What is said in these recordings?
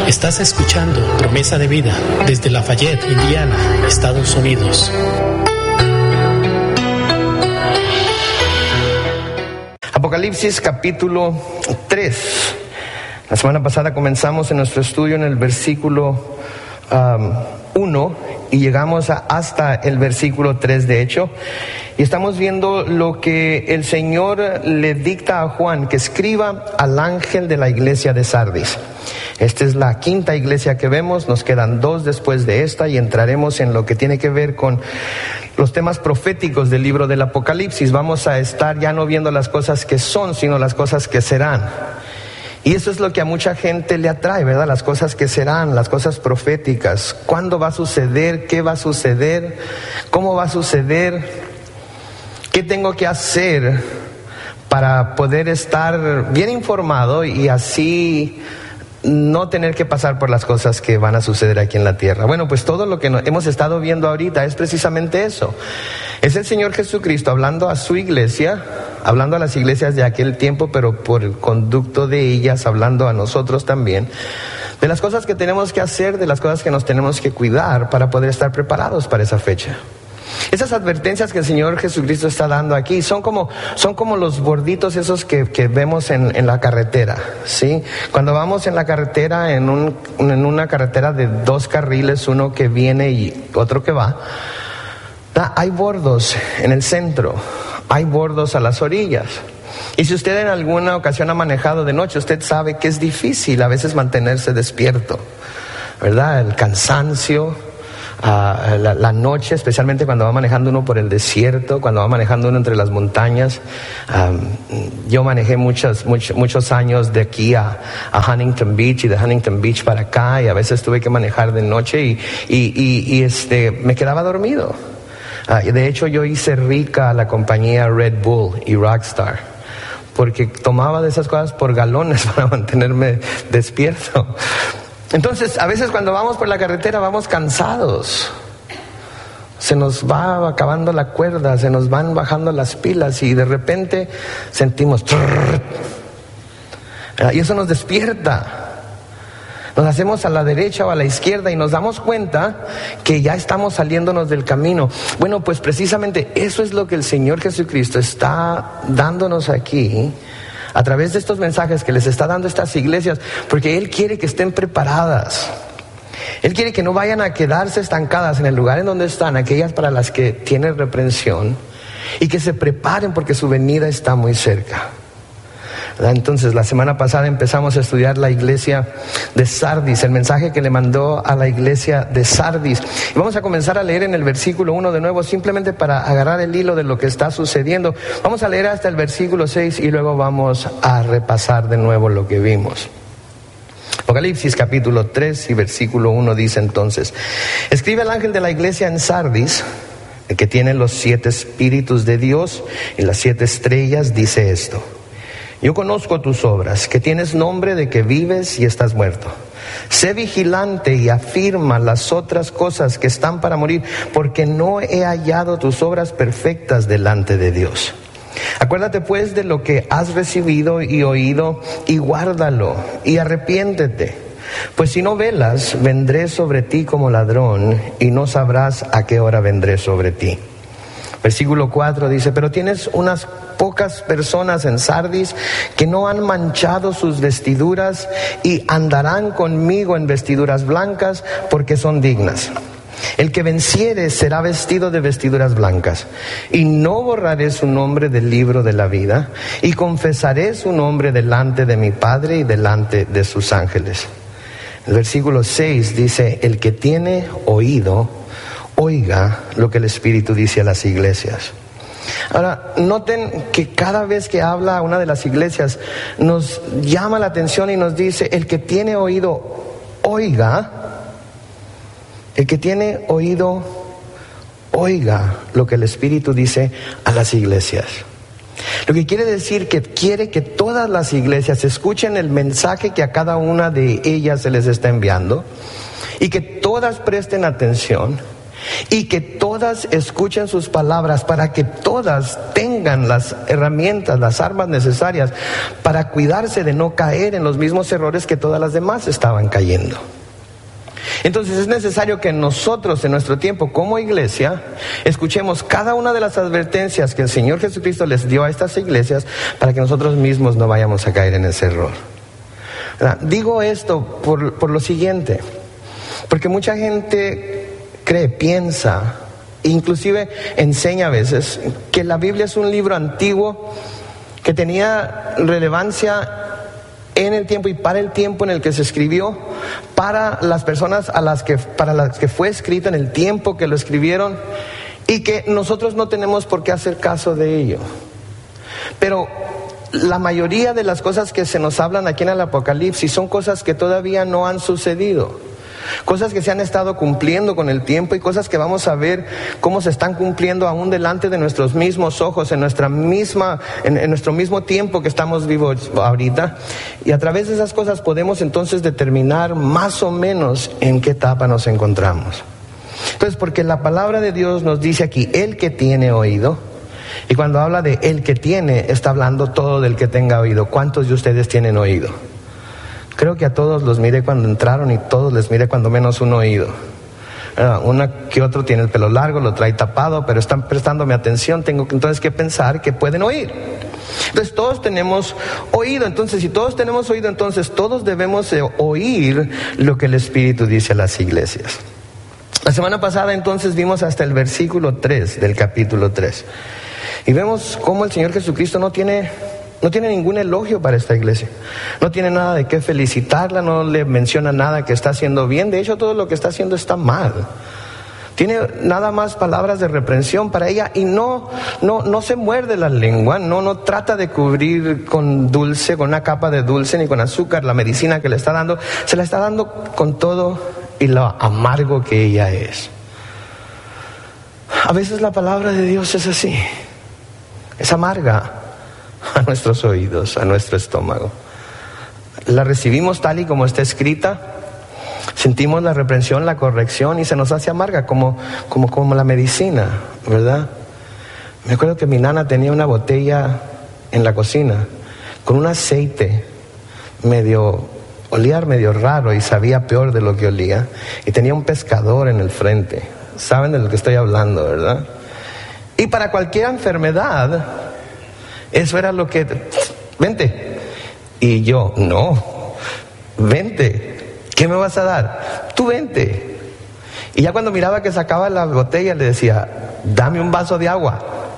Estás escuchando Promesa de Vida desde Lafayette, Indiana, Estados Unidos. Apocalipsis capítulo 3. La semana pasada comenzamos en nuestro estudio en el versículo 1 y llegamos hasta el versículo 3 de hecho. Y estamos viendo lo que el Señor le dicta a Juan, que escriba al ángel de la iglesia de Sardis. Esta es la quinta iglesia que vemos, nos quedan 2 después de esta y entraremos en lo que tiene que ver con los temas proféticos del libro del Apocalipsis. Vamos a estar ya no viendo las cosas que son, sino las cosas que serán. Y eso es lo que a mucha gente le atrae, ¿verdad? Las cosas que serán, las cosas proféticas. ¿Cuándo va a suceder? ¿Qué va a suceder? ¿Cómo va a suceder? ¿Qué tengo que hacer para poder estar bien informado y así no tener que pasar por las cosas que van a suceder aquí en la tierra? Bueno, pues todo lo que hemos estado viendo ahorita es precisamente eso. Es el Señor Jesucristo hablando a su iglesia, hablando a las iglesias de aquel tiempo, pero por el conducto de ellas, hablando a nosotros también, de las cosas que tenemos que hacer, de las cosas que nos tenemos que cuidar para poder estar preparados para esa fecha. Esas advertencias que el Señor Jesucristo está dando aquí son como los borditos esos que vemos en la carretera, ¿sí? Cuando vamos en la carretera, en una carretera de 2 carriles, uno que viene y otro que va, hay bordos en el centro, hay bordos a las orillas. Y si usted en alguna ocasión ha manejado de noche, usted sabe que es difícil a veces mantenerse despierto, ¿verdad? El cansancio. La noche, especialmente cuando va manejando uno por el desierto, cuando va manejando uno entre las montañas. Yo manejé muchos años de aquí a Huntington Beach y de Huntington Beach para acá, y a veces tuve que manejar de noche y me quedaba dormido. De hecho, yo hice rica a la compañía Red Bull y Rockstar, porque tomaba de esas cosas por galones para mantenerme despierto. Entonces, a veces cuando vamos por la carretera vamos cansados. Se nos va acabando la cuerda, se nos van bajando las pilas y de repente sentimos y eso nos despierta. Nos hacemos a la derecha o a la izquierda y nos damos cuenta que ya estamos saliéndonos del camino. Bueno, pues precisamente eso es lo que el Señor Jesucristo está dándonos aquí, a través de estos mensajes que les está dando estas iglesias, porque Él quiere que estén preparadas. Él quiere que no vayan a quedarse estancadas en el lugar en donde están, aquellas para las que tienen reprensión, y que se preparen porque su venida está muy cerca. Entonces, la semana pasada empezamos a estudiar la iglesia de Sardis, el mensaje que le mandó a la iglesia de Sardis. Y vamos a comenzar a leer en el versículo 1 de nuevo, simplemente para agarrar el hilo de lo que está sucediendo. Vamos a leer hasta el versículo 6 y luego vamos a repasar de nuevo lo que vimos. Apocalipsis capítulo 3 y versículo 1 dice entonces: escribe al ángel de la iglesia en Sardis, el que tiene los 7 espíritus de Dios y las 7 estrellas, dice esto: yo conozco tus obras, que tienes nombre de que vives y estás muerto. Sé vigilante y afirma las otras cosas que están para morir, porque no he hallado tus obras perfectas delante de Dios. Acuérdate pues de lo que has recibido y oído, y guárdalo, y arrepiéntete. Pues si no velas, vendré sobre ti como ladrón, y no sabrás a qué hora vendré sobre ti. Versículo 4 dice: pero tienes unas pocas personas en Sardis que no han manchado sus vestiduras y andarán conmigo en vestiduras blancas, porque son dignas. El que venciere será vestido de vestiduras blancas, y no borraré su nombre del libro de la vida, y confesaré su nombre delante de mi Padre y delante de sus ángeles. El versículo 6 dice: el que tiene oído, oiga lo que el Espíritu dice a las iglesias. Ahora, noten que cada vez que habla una de las iglesias nos llama la atención y nos dice: el que tiene oído, oiga. El que tiene oído, oiga lo que el Espíritu dice a las iglesias. Lo que quiere decir que quiere que todas las iglesias escuchen el mensaje que a cada una de ellas se les está enviando, y que todas presten atención y que todas escuchen sus palabras para que todas tengan las herramientas, las armas necesarias para cuidarse de no caer en los mismos errores que todas las demás estaban cayendo. Entonces es necesario que nosotros en nuestro tiempo como iglesia escuchemos cada una de las advertencias que el Señor Jesucristo les dio a estas iglesias para que nosotros mismos no vayamos a caer en ese error. Digo esto por lo siguiente, porque mucha gente piensa, inclusive enseña a veces que la Biblia es un libro antiguo que tenía relevancia en el tiempo y para el tiempo en el que se escribió, para las personas para las que fue escrito en el tiempo que lo escribieron, y que nosotros no tenemos por qué hacer caso de ello. Pero la mayoría de las cosas que se nos hablan aquí en el Apocalipsis son cosas que todavía no han sucedido. Cosas que se han estado cumpliendo con el tiempo y cosas que vamos a ver cómo se están cumpliendo aún delante de nuestros mismos ojos, en nuestro mismo tiempo que estamos vivos ahorita. Y a través de esas cosas podemos entonces determinar más o menos en qué etapa nos encontramos. Entonces, porque la palabra de Dios nos dice aquí, el que tiene oído, y cuando habla de el que tiene, está hablando todo del que tenga oído. ¿Cuántos de ustedes tienen oído? Creo que a todos los miré cuando entraron y todos les miré cuando menos un oído. Una que otro tiene el pelo largo, lo trae tapado, pero están prestándome atención. Tengo entonces que pensar que pueden oír. Entonces todos tenemos oído. Entonces si todos tenemos oído, entonces todos debemos oír lo que el Espíritu dice a las iglesias. La semana pasada entonces vimos hasta el versículo 3 del capítulo 3. Y vemos cómo el Señor Jesucristo no tiene ningún elogio para esta iglesia. No tiene nada de qué felicitarla, no le menciona nada que está haciendo bien. De hecho, todo lo que está haciendo está mal. Tiene nada más palabras de reprensión para ella y no se muerde la lengua, no trata de cubrir con dulce, con una capa de dulce ni con azúcar la medicina que le está dando. Se la está dando con todo y lo amargo que ella es. A veces la palabra de Dios es así, es amarga a nuestros oídos, a nuestro estómago. La recibimos tal y como está escrita, sentimos la reprensión, la corrección y se nos hace amarga como la medicina, ¿verdad? Me acuerdo que mi nana tenía una botella en la cocina con un aceite olía medio raro y sabía peor de lo que olía, y tenía un pescador en el frente. Saben de lo que estoy hablando, ¿verdad? Y para cualquier enfermedad, eso era lo que, vente. Y yo, no, vente, ¿qué me vas a dar? Tú vente. Y ya cuando miraba que sacaba la botella, le decía, dame un vaso de agua.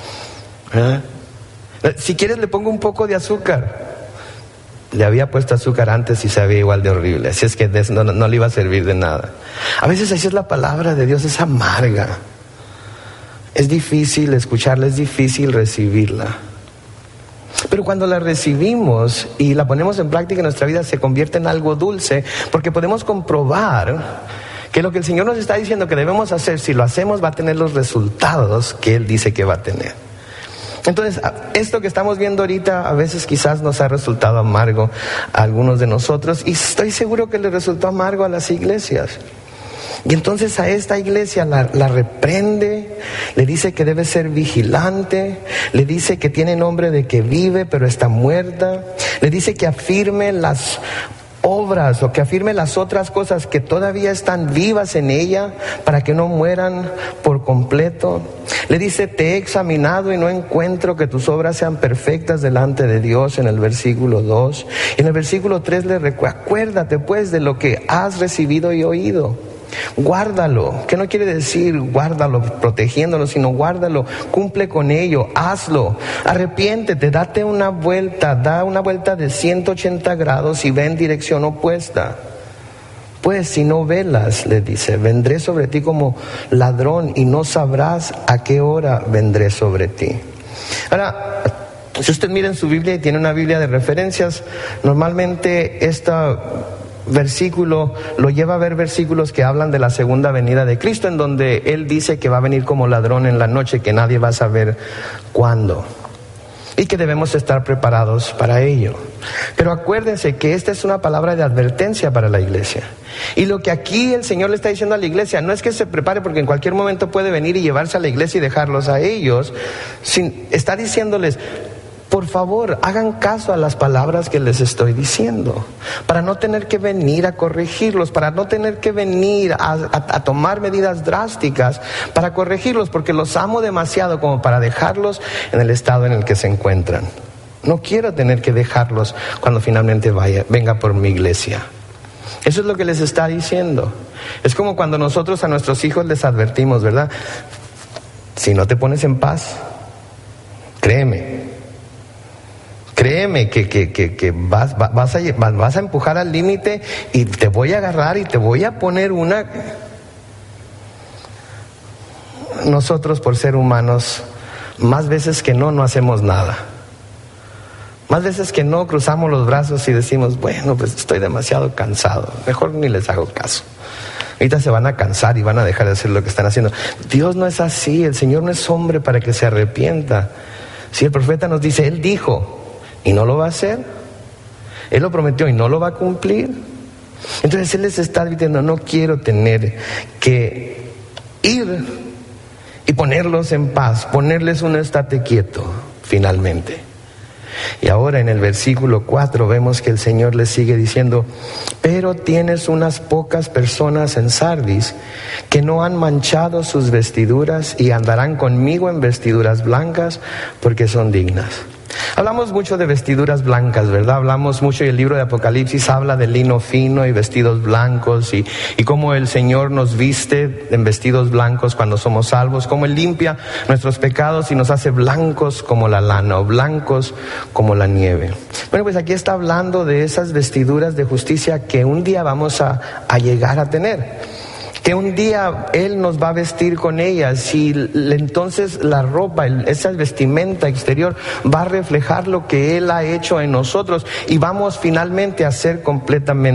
Si quieres le pongo un poco de azúcar. Le había puesto azúcar antes y sabía igual de horrible, así es que no le iba a servir de nada. A veces así es la palabra de Dios, es amarga. Es difícil escucharla, es difícil recibirla. Pero cuando la recibimos y la ponemos en práctica en nuestra vida, se convierte en algo dulce, porque podemos comprobar que lo que el Señor nos está diciendo que debemos hacer, si lo hacemos, va a tener los resultados que Él dice que va a tener. Entonces, esto que estamos viendo ahorita a veces quizás nos ha resultado amargo a algunos de nosotros, y estoy seguro que le resultó amargo a las iglesias. Y entonces a esta iglesia la reprende, le dice que debe ser vigilante, le dice que tiene nombre de que vive pero está muerta, le dice que afirme las obras o que afirme las otras cosas que todavía están vivas en ella para que no mueran por completo. Le dice, te he examinado y no encuentro que tus obras sean perfectas delante de Dios, en el versículo 2. Y en el versículo 3 le recuerda, acuérdate pues de lo que has recibido y oído. Guárdalo, que no quiere decir guárdalo protegiéndolo, sino guárdalo, cumple con ello, hazlo, arrepiéntete, da una vuelta de 180 grados y ve en dirección opuesta. Pues si no velas, le dice, vendré sobre ti como ladrón y no sabrás a qué hora vendré sobre ti. Ahora, si usted mira en su Biblia y tiene una Biblia de referencias, normalmente esta versículo lo lleva a ver versículos que hablan de la segunda venida de Cristo, en donde Él dice que va a venir como ladrón en la noche, que nadie va a saber cuándo. y que debemos estar preparados para ello. Pero acuérdense que esta es una palabra de advertencia para la iglesia. Y lo que aquí el Señor le está diciendo a la iglesia no es que se prepare porque en cualquier momento puede venir y llevarse a la iglesia y dejarlos a ellos. Está diciéndoles, por favor, hagan caso a las palabras que les estoy diciendo, para no tener que venir a corregirlos, para no tener que venir a tomar medidas drásticas para corregirlos, porque los amo demasiado como para dejarlos en el estado en el que se encuentran. No quiero tener que dejarlos cuando finalmente venga por mi iglesia. Eso es lo que les está diciendo. Es como cuando nosotros a nuestros hijos les advertimos, ¿verdad? Si no te pones en paz, créeme que vas a empujar al límite y te voy a agarrar y te voy a poner una... Nosotros, por ser humanos, más veces que no hacemos nada. Más veces que no cruzamos los brazos y decimos, bueno, pues estoy demasiado cansado, mejor ni les hago caso. Ahorita se van a cansar y van a dejar de hacer lo que están haciendo. Dios no es así, el Señor no es hombre para que se arrepienta. Si el profeta nos dice, Él dijo, y no lo va a hacer, Él lo prometió y no lo va a cumplir. Entonces Él les está diciendo, no quiero tener que ir y ponerlos en paz, ponerles un estate quieto, finalmente. Y ahora en el versículo 4 vemos que el Señor les sigue diciendo, pero tienes unas pocas personas en Sardis que no han manchado sus vestiduras y andarán conmigo en vestiduras blancas porque son dignas. Hablamos mucho de vestiduras blancas, ¿verdad? Hablamos mucho y el libro de Apocalipsis habla de lino fino y vestidos blancos y cómo el Señor nos viste en vestidos blancos cuando somos salvos, cómo Él limpia nuestros pecados y nos hace blancos como la lana o blancos como la nieve. Bueno, pues aquí está hablando de esas vestiduras de justicia que un día vamos a llegar a tener. Que un día Él nos va a vestir con ellas y entonces la ropa, esa vestimenta exterior va a reflejar lo que Él ha hecho en nosotros y vamos finalmente a ser completamente